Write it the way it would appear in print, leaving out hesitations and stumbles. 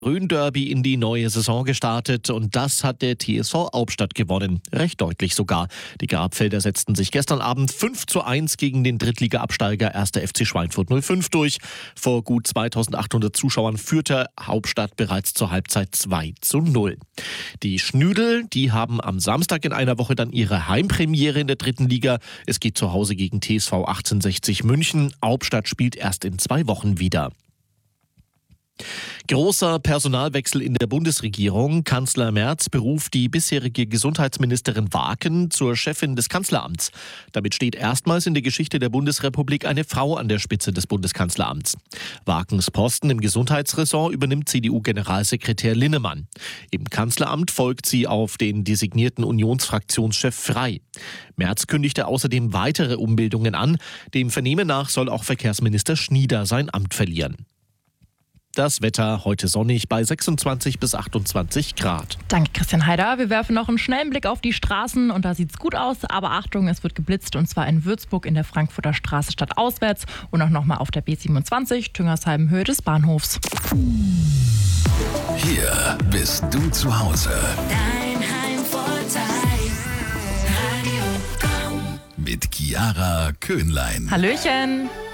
Rhön-Derby in die neue Saison gestartet und das hat der TSV Albstadt gewonnen. Recht deutlich sogar. Die Grabfelder setzten sich gestern Abend 5:1 gegen den Drittliga-Absteiger 1. FC Schweinfurt 05 durch. Vor gut 2800 Zuschauern führte Albstadt bereits zur Halbzeit 2:0. Die Schnüdel, die haben am Samstag in einer Woche dann ihre Heimpremiere in der dritten Liga. Es geht zu Hause gegen TSV 1860 München. Albstadt spielt erst in 2 Wochen wieder. Großer Personalwechsel in der Bundesregierung. Kanzler Merz beruft die bisherige Gesundheitsministerin Waken zur Chefin des Kanzleramts. Damit steht erstmals in der Geschichte der Bundesrepublik eine Frau an der Spitze des Bundeskanzleramts. Wakens Posten im Gesundheitsressort übernimmt CDU-Generalsekretär Linnemann. Im Kanzleramt folgt sie auf den designierten Unionsfraktionschef Frey. Merz kündigte außerdem weitere Umbildungen an. Dem Vernehmen nach soll auch Verkehrsminister Schnieder sein Amt verlieren. Das Wetter heute sonnig bei 26 bis 28 Grad. Danke, Christian Heider. Wir werfen noch einen schnellen Blick auf die Straßen und da sieht's gut aus. Aber Achtung, es wird geblitzt und zwar in Würzburg in der Frankfurter Straße stadtauswärts und auch nochmal auf der B27, Tüngersheim Höhe des Bahnhofs. Hier bist du zu Hause. Dein Heimvorteil. Radio Komm. Mit Chiara Köhnlein. Hallöchen.